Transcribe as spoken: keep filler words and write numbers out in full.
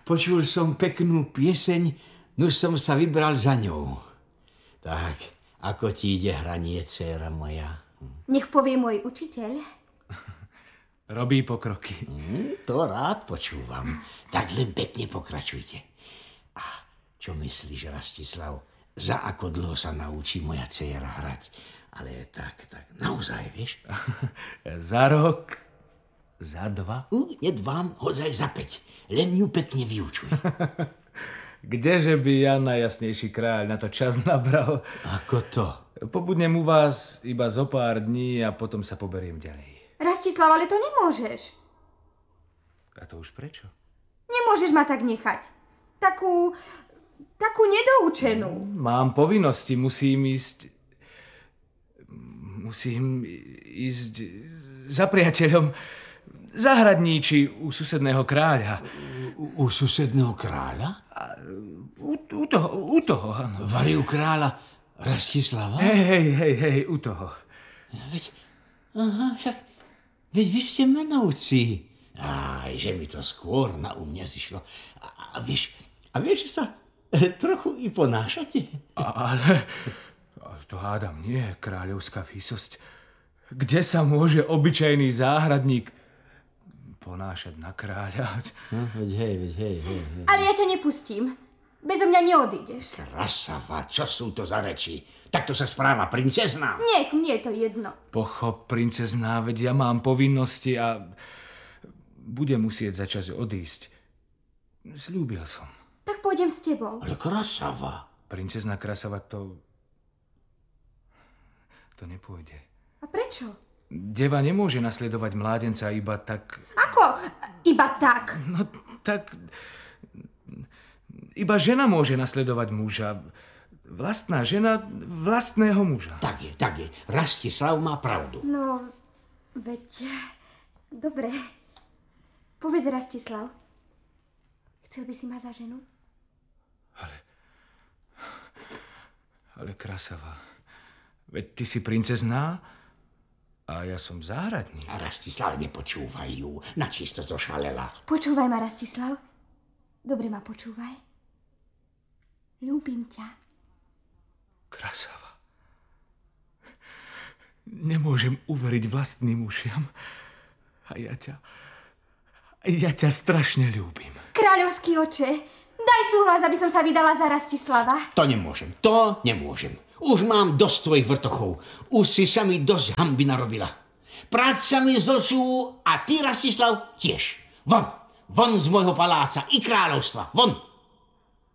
počul som peknú pieseň, no som sa vybral za ňou. Tak, ako ti ide hranie, dcéra moja? Nech povie môj učiteľ. Robí pokroky. Mm, to rád počúvam. Tak len pekne pokračujte. A čo myslíš, Rastislav, za ako dlho sa naučí moja dcéra hrať? Ale tak, tak, naozaj, vieš? Za rok, za dva. Uh, nedvám, hodzaj za päť. Len ju pekne vyučuj. Kdeže by ja, najjasnejší kráľ, na to čas nabral? Ako to? Pobudnem u vás iba zo pár dní a potom sa poberiem ďalej. Rastislav, ale to nemôžeš. A to už prečo? Nemôžeš ma tak nechať. Takú, takú nedoučenú. Mám povinnosti, musím ísť... Musím ísť za priateľom zahradníči u susedného kráľa. U, u susedného kráľa? A, u, u toho, u toho, áno. Vari u kráľa Rastislava? Hej, hej, hej, hej, u toho. Veď, aha, však, veď vy ste menovci. Aj, že mi to skôr na um nezišlo. A, a vieš, a vieš, že sa trochu i ponášate? Ale... To hádam nie, kráľovská výsosť. Kde sa môže obyčajný záhradník ponášať na kráľa? No, veď hej, veď hej, hej, hej. Ale ja ťa nepustím. Bezo mňa neodídeš. Krasava, čo sú to za reči? Takto sa správa princezná. Nech, mne je to jedno. Pochop, princezná, veď ja mám povinnosti a budem musieť začas odísť. Sľúbil som. Tak pôjdem s tebou. Ale krasava. Princezná Krasava, to... To nepôjde. A prečo? Deva nemôže nasledovať mládenca iba tak... Ako? Iba tak? No tak... Iba žena môže nasledovať muža. Vlastná žena vlastného muža. Tak je, tak je. Rastislav má pravdu. No, veď... Dobre. Povedz, Rastislav. Chcel by si ma za ženu? Ale... Ale Krasava... Veď ty si princezná a ja som záhradník. A Rastislav, nepočúvaj ju. Načisto zošalela. Počúvaj ma, Rastislav. Dobre ma počúvaj. Ľúbim ťa. Krasava. Nemôžem uveriť vlastným ušiam. A ja ťa... Ja ťa strašne ľúbim. Kráľovský oče, daj súhlas, aby som sa vydala za Rastislava. To nemôžem, to nemôžem. Už mám dosť tvojich vrtochov. Už si sa mi dosť hanby narobila. Práca mi z očú a ty, Rastislav, tiež. Von, von z môjho paláca i kráľovstva, von.